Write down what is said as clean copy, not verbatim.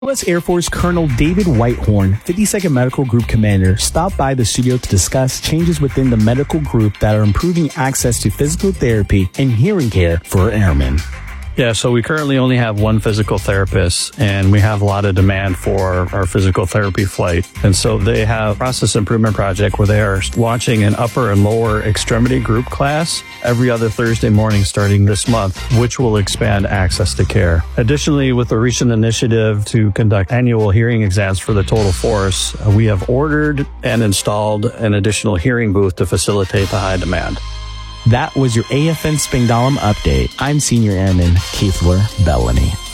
U.S. Air Force Colonel David Whitehorn, 52nd Medical Group Commander, stopped by the studio to discuss changes within the medical group that are improving access to physical therapy and hearing care for airmen. Yeah, so we currently only have one physical therapist, and we have a lot of demand for our physical therapy flight. And so they have a process improvement project where they are launching an upper and lower extremity group class every other Thursday morning starting this month, which will expand access to care. Additionally, with the recent initiative to conduct annual hearing exams for the total force, we have ordered and installed an additional hearing booth to facilitate the high demand. That was your AFN Spangdahlem update. I'm Senior Airman Keithler Bellany.